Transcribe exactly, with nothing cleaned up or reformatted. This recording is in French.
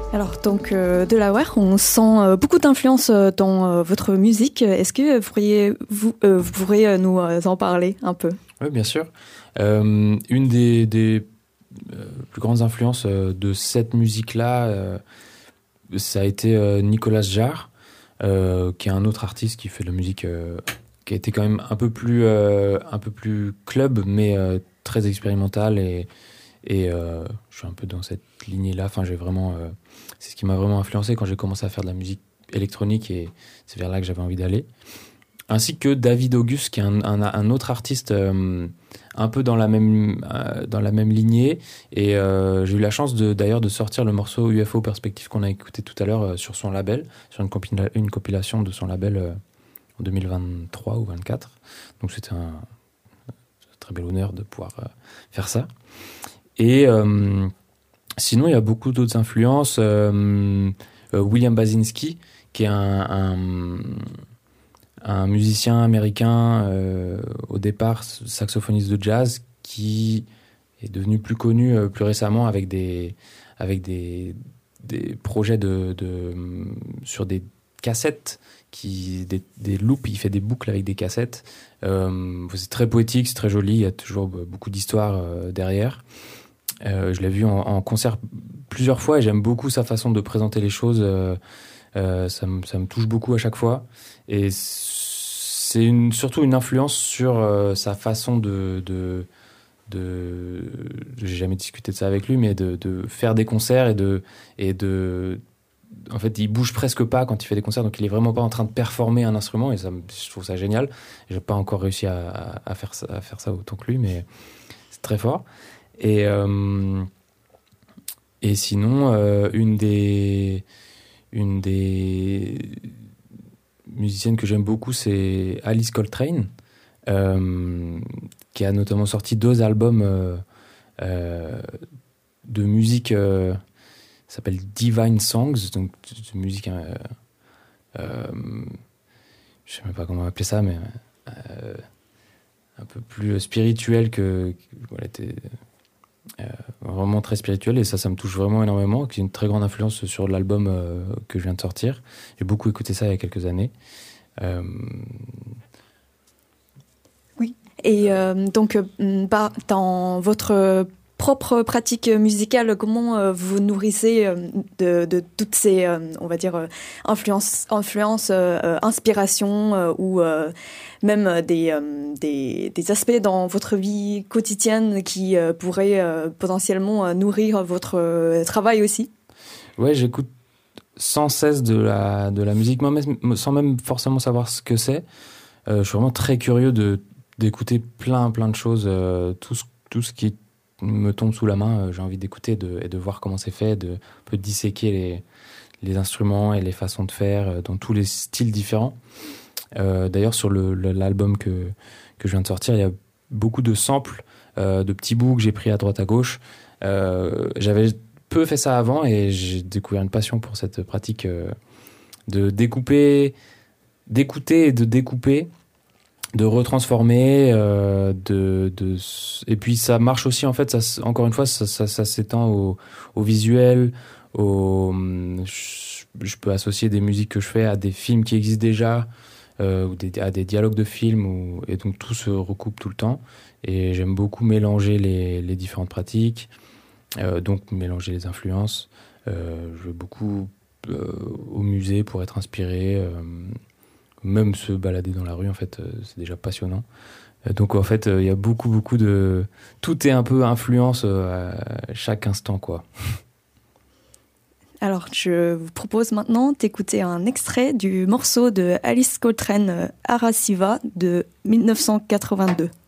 Alors, donc, euh, Delaware, on sent euh, beaucoup d'influence euh, dans euh, votre musique. Est-ce que vous pourriez, vous, euh, vous pourriez euh, nous euh, en parler un peu? Oui, bien sûr. Euh, une des, des euh, plus grandes influences euh, de cette musique-là, euh, ça a été euh, Nicolas Jarre, euh, qui est un autre artiste qui fait de la musique euh, qui a été quand même un peu plus, euh, un peu plus club, mais euh, très expérimental. Et, et euh, je suis un peu dans cette lignée-là. Enfin, j'ai vraiment, euh, c'est ce qui m'a vraiment influencé quand j'ai commencé à faire de la musique électronique, et c'est vers là que j'avais envie d'aller. Ainsi que David Auguste, qui est un, un, un autre artiste euh, un peu dans la même, euh, dans la même lignée. Et euh, j'ai eu la chance de, d'ailleurs de sortir le morceau U F O Perspective qu'on a écouté tout à l'heure euh, sur son label, sur une, compila- une compilation de son label euh, en deux mille vingt-trois ou vingt-quatre. Donc c'était un, un très bel honneur de pouvoir euh, faire ça. Et euh, sinon, il y a beaucoup d'autres influences. Euh, euh, William Basinski, qui est un... un un musicien américain, euh, au départ saxophoniste de jazz, qui est devenu plus connu euh, plus récemment avec des, avec des, des projets de, de, sur des cassettes, qui, des, des loops, il fait des boucles avec des cassettes. Euh, c'est très poétique, c'est très joli, il y a toujours beaucoup d'histoires euh, derrière. Euh, je l'ai vu en, en concert plusieurs fois et j'aime beaucoup sa façon de présenter les choses. Euh, euh, ça, me, ça me touche beaucoup à chaque fois. Et c'est une, surtout une influence sur euh, sa façon de, de, de... J'ai jamais discuté de ça avec lui, mais de, de faire des concerts et de... Et de en fait, il bouge presque pas quand il fait des concerts, donc il est vraiment pas en train de performer un instrument, et ça, je trouve ça génial. J'ai pas encore réussi à, à, à, faire, ça, à faire ça autant que lui, mais c'est très fort. Et, euh, et sinon, euh, une des... Une des musiciennes que j'aime beaucoup, c'est Alice Coltrane, euh, qui a notamment sorti deux albums euh, euh, de musique, euh, ça s'appelle Divine Songs, donc de musique, euh, euh, je sais même pas comment appeler ça, mais euh, un peu plus spirituelle que, voilà, t'es, euh, vraiment très spirituelle, et ça, ça me touche vraiment énormément, qui est une très grande influence sur l'album euh, que je viens de sortir. J'ai beaucoup écouté ça il y a quelques années. Euh... Oui. Et euh, donc, euh, bah, dans votre propre pratique musicale, comment euh, vous nourrissez euh, de, de toutes ces, euh, on va dire, euh, influences, influences euh, inspirations euh, ou euh, même des, euh, des, des aspects dans votre vie quotidienne qui euh, pourraient euh, potentiellement euh, nourrir votre euh, travail aussi? Ouais, j'écoute sans cesse de la, de la musique, moi, même, sans même forcément savoir ce que c'est. Euh, je suis vraiment très curieux de, d'écouter plein, plein de choses. Euh, tout, ce, tout ce qui me tombe sous la main, euh, j'ai envie d'écouter de, et de voir comment c'est fait, de un peu disséquer les, les instruments et les façons de faire euh, dans tous les styles différents. Euh, d'ailleurs, sur le, le, l'album que, que je viens de sortir, il y a beaucoup de samples, euh, de petits bouts que j'ai pris à droite à gauche. Euh, j'avais peu fait ça avant et j'ai découvert une passion pour cette pratique euh, de découper, d'écouter et de découper, de retransformer, euh, de, de, et puis ça marche aussi, en fait, ça, encore une fois, ça, ça, ça s'étend au, au visuel, au, je, je peux associer des musiques que je fais à des films qui existent déjà, euh, ou des, à des dialogues de films, ou, et donc tout se recoupe tout le temps, et j'aime beaucoup mélanger les, les différentes pratiques, euh, donc mélanger les influences. Euh, je vais beaucoup euh, au musée pour être inspiré, euh, même se balader dans la rue, en fait, euh, c'est déjà passionnant. Euh, donc en fait, il euh, y a beaucoup, beaucoup de... Tout est un peu influence euh, à chaque instant, quoi. Alors, je vous propose maintenant d'écouter un extrait du morceau de Alice Coltrane, Arasiva, de mille neuf cent quatre-vingt-deux.